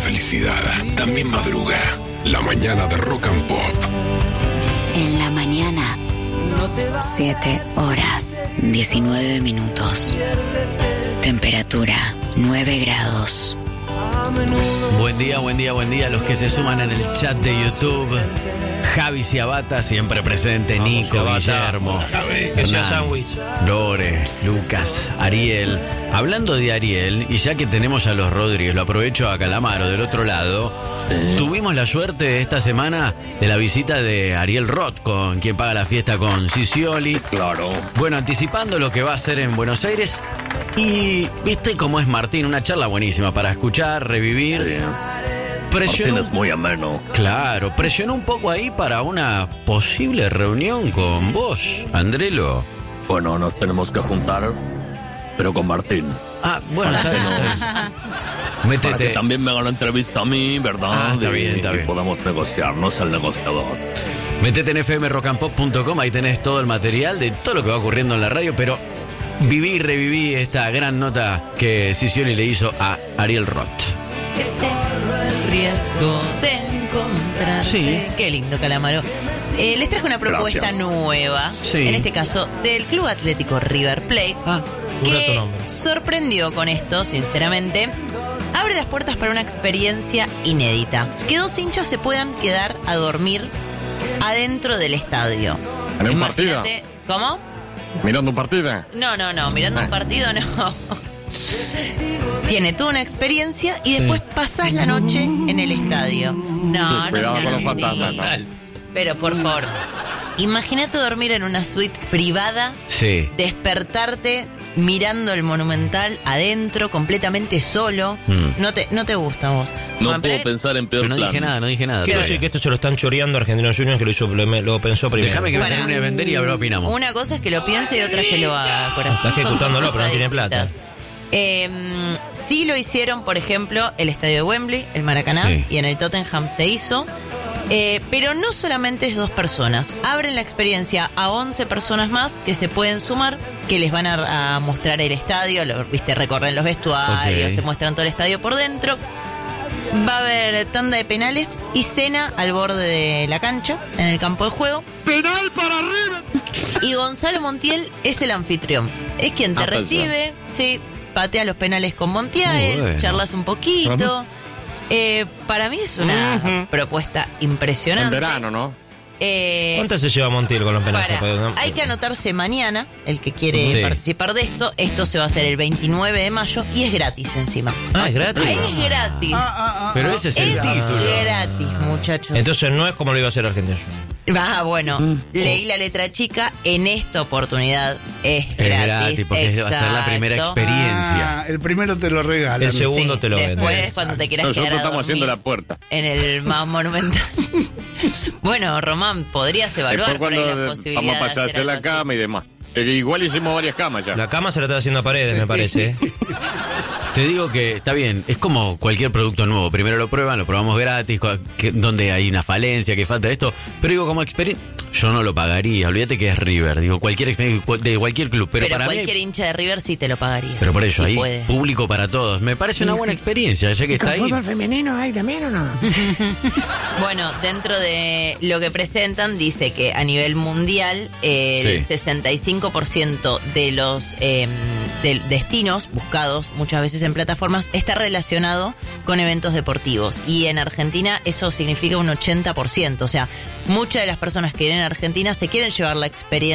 felicidad también madruga. La mañana de Rock and Pop. En la mañana, 7 horas, 19 minutos. Temperatura, 9 grados. Buen día, buen día, buen día a los que se suman en el chat de YouTube. Javi Ciabata, siempre presente. Nico, Guillermo, Hernán, Lore, Lucas, Ariel. Hablando de Ariel, y ya que tenemos a los Rodríguez, lo aprovecho a Calamaro del otro lado. Tuvimos la suerte esta semana de la visita de Ariel Roth, con quien paga la fiesta con Scioli. Claro. Bueno, anticipando lo que va a hacer en Buenos Aires. Y viste cómo es Martín, una charla buenísima para escuchar, revivir. Sí. Presionó, Martín es muy ameno. Claro, presionó un poco ahí para una posible reunión con vos, Andrelo. Bueno, nos tenemos que juntar, pero con Martín. Ah, bueno, está bien. Métete. Para que también me haga la entrevista a mí, ¿verdad? Ah, está bien, está bien. Y podamos negociar, no es el negociador. Métete en fmrockandpop.com, ahí tenés todo el material de todo lo que va ocurriendo en la radio, pero viví y reviví esta gran nota que Scioli le hizo a Ariel Roth. Que tengo el riesgo de encontrarte. Sí. Qué lindo, Calamaro. Les traje una propuesta nueva, Sí. en este caso del Club Atlético River Plate, que sorprendió con esto, sinceramente. Abre las puertas para una experiencia inédita. Que 2 hinchas se puedan quedar a dormir adentro del estadio. ¿En un Imagínate- partido? ¿Cómo? ¿Mirando un partido? No, mirando un partido no. Tiene toda una experiencia y después pasás la noche en el estadio. No, Cuidado no con los sean así. fantasmas. Pero por favor, imagínate dormir en una suite privada, Sí. despertarte mirando el Monumental adentro, completamente solo. No te gusta a vos. No Juan puedo Pérez, pensar en peor Pero no plan. dije nada. Quiero todavía. decir que esto se lo están choreando a Argentinos Juniors, que lo pensó primero. Déjame que me Bueno. termine de vender y ahora opinamos. Una cosa es que lo piense y otra es que lo haga, corazón. Está ejecutándolo, Son dos pero no tiene cosas plata. distintas. Sí lo hicieron, por ejemplo, el estadio de Wembley, el Maracaná, Sí. y en el Tottenham se hizo. Pero no solamente es 2 personas. Abren la experiencia a 11 personas más que se pueden sumar, que les van a mostrar el estadio, recorren los vestuarios, Ok. te muestran todo el estadio por dentro. Va a haber tanda de penales y cena al borde de la cancha, en el campo de juego. ¡Penal para River! Y Gonzalo Montiel es el anfitrión. Es quien te recibe, sí, patea los penales con Montiel, Bueno. charlas un poquito. Para mí es una propuesta impresionante. En verano, ¿no? ¿Cuánto se lleva Montiel con los penales? Hay que anotarse mañana, el que quiere Sí. participar de esto. Esto se va a hacer el 29 de mayo y es gratis encima. Ah, es gratis. Ahí es gratis. Pero ese es el título. Gratis, muchachos. Entonces no es como lo iba a hacer Argentinos. Bueno, leí la letra chica. En esta oportunidad es Es gratis. gratis porque va a ser la primera Exacto. experiencia. El primero te lo regalan. El segundo Sí, te lo después, venden. cuando te quieras Nosotros quedar a estamos haciendo la dormir puerta. en el más monumental. Bueno, Román, podrías evaluar Después por ahí la cuando posibilidad vamos a de pasar a hacer la algo así. cama y demás. Igual hicimos varias camas ya. La cama se la está haciendo a Paredes, me parece. Te digo que está bien, es como cualquier producto nuevo. Primero lo prueban, lo probamos gratis, donde hay una falencia, que falta esto. Pero digo, como experiencia, yo no lo pagaría. Olvídate que es River. Digo, cualquier experiencia de cualquier club. Pero para cualquier mí. hincha de River sí te lo pagaría. Pero por eso, Sí ahí, puede. público para todos. Me parece una buena experiencia, ya que está ahí. femenino hay también o no? Bueno, dentro de lo que presentan, dice que a nivel mundial el Sí. 65% de los destinos buscados muchas veces en plataformas está relacionado con eventos deportivos. Y en Argentina eso significa un 80%. O sea, muchas de las personas que vienen a Argentina se quieren llevar la experiencia